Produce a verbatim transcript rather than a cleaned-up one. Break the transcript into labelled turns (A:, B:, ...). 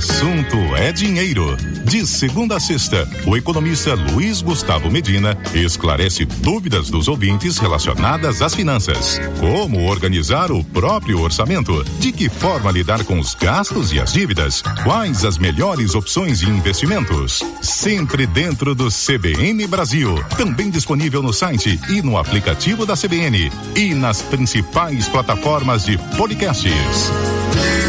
A: assunto é dinheiro. De segunda a sexta, o economista Luiz Gustavo Medina esclarece dúvidas dos ouvintes relacionadas às finanças. Como organizar o próprio orçamento? De que forma lidar com os gastos e as dívidas? Quais as melhores opções de investimentos? Sempre dentro do C B N Brasil. Também disponível no site e no aplicativo da C B N. E nas principais plataformas de podcasts.